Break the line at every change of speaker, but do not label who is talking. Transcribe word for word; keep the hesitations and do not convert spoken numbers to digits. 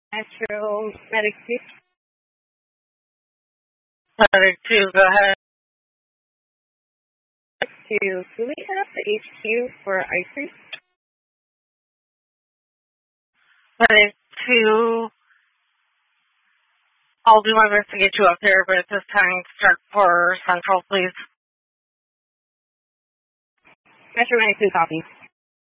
Metro Medic two.
Medic two, go ahead.
Two, do we have the H Q for ice cream?
Medic two, I'll do my best to get you up there, but at this time, start for Central, please.
Metro Medic two, copy.